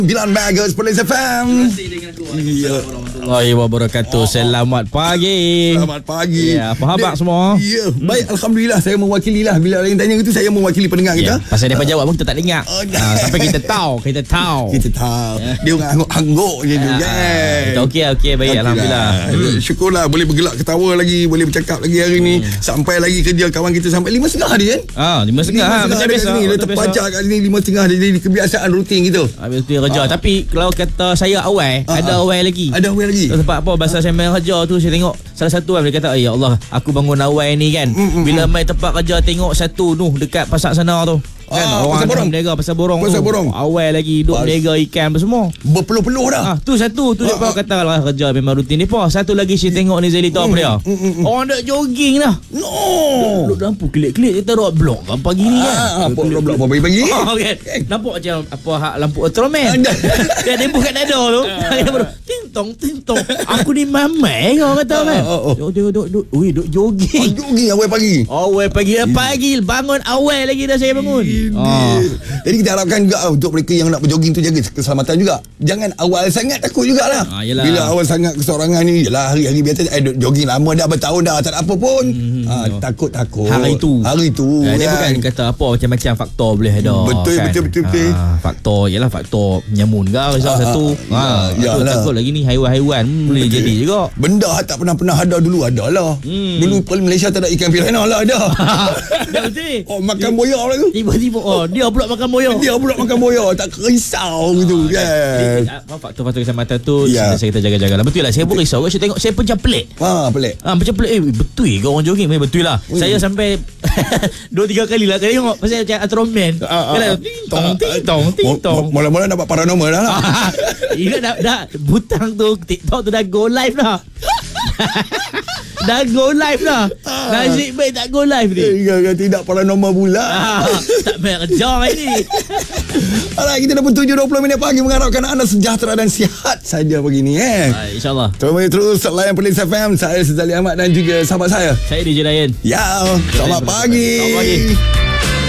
9 MHz Police FM. Ya. Warahmatullahi wabarakatuh. Selamat pagi. Selamat pagi. Ya, apa khabar semua? Ya, baik, alhamdulillah. Saya mewakili lah. Bila orang tanya itu, saya mewakili pendengar kita. Pasal dia jawab pun kita tak dengar. Tapi kita tahu. Kita tahu. Dia orang angguk je tu kan. Okey, baik, alhamdulillah. Syukurlah boleh bergelak ketawa lagi, boleh bercakap lagi hari ni. Sampai lagi kerja kawan kita sampai 5.30 dia kan. 5.30 macam biasa. Dia terpajak kat sini 5.30 dia jadi kebiasaan rutin kita. Habis tu kerja. Tapi kalau kata saya awal, ada awal lagi. Sebab apa, bahasa saya main kerja tu, saya tengok salah satu dia kata, ya Allah, aku bangun awal ni kan. Bila main tempat kerja tengok satu tu dekat pasar sana tu kan, orang berniaga pasar borong tu. Awal lagi duk berniaga ikan apa semua. Berpeluh-peluh dah. Tu satu tu dia kata lah kerja memang rutin ni apa. Satu lagi saya tengok ni Zali tahu apa dia. Orang dak jogging dah. Duduk lampu kelip-kelip kita rock blok kan pagi ni kan. Apa blok apa pagi-pagi? Kan. Nampak macam apa hak lampu Ultraman. Dia demo kat dada tu. Ting-tong. Aku ni mamai kau kata kan. Duk jogging. Jogging awal pagi. Pagi bangun awal lagi dah saya bangun. Jadi kita harapkan juga untuk mereka yang nak berjoging tu jaga keselamatan juga. Jangan awal sangat takut jugalah. Bila awal sangat kesorangan ni, yalah hari-hari biasa jogging lama dah, bertahun dah, tak ada apa pun. Takut Hari tu dia bukan kata apa, macam-macam faktor boleh ada. Betul. Faktor nyamun ke salah satu. Takut lagi ni haiwan-haiwan boleh jadi juga. Benda tak pernah ada dulu adalah. Dulu Malaysia tak ada ikan piranha lah ada. Betul. Makan boya lah tu. Tiba-tiba dia pula makan boya. Tak risau gitu kan. Faktor-faktor keselamatan tu kita jaga-jaga lah. Betul lah, saya pun risau. Saya tengok saya pun macam pelik. Macam pelik. Betul ke orang jogging? Betul lah. Saya sampai 2-3 kali lah saya tengok pasal macam Ultraman. Ting-tong. Mula-mula dapat paranormal dah lah. Dah butang tu TikTok tu dah go live dah. Dah go live dah. Nasib baik tak go live ni. Tidak paranormal pula. Tak main kerja ini. Alright, kita dah pun 7.20 pagi mengharapkan anda sejahtera dan sihat saja begini InsyaAllah. Terus layan Police FM. Saya Zali Ahmad dan juga sahabat saya DJ Ryan. Selamat pagi.